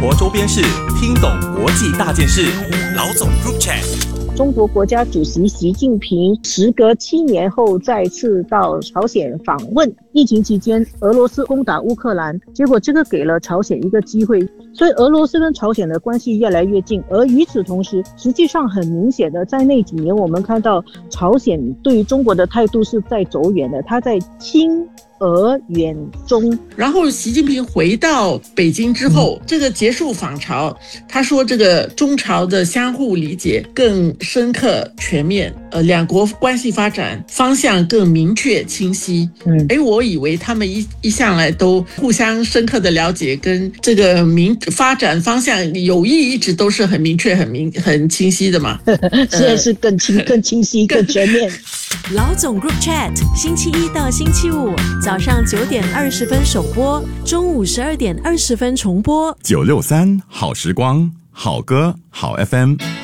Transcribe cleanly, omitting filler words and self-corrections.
活周边事，听懂国际大件事。老总 Group Chat。 中国国家主席习近平时隔7年后再次到朝鲜访问。疫情期间，俄罗斯攻打乌克兰，结果这个给了朝鲜一个机会，所以俄罗斯跟朝鲜的关系越来越近。而与此同时，实际上很明显的，在那几年我们看到朝鲜对于中国的态度是在走远的，他在亲俄远中。 然后习近平回到北京之后，这个结束访朝，他说这个中朝的相互理解更深刻全面，两国关系发展方向更明确清晰。我以为他们一向来都互相深刻的了解，跟这个发展方向友谊一直都是很明确很清晰的嘛。 现在是更清晰更全面。 老总 Group Chat 星期一到星期五早上9点20分首播，中午12点20分重播。 963好时光，好歌好 FM。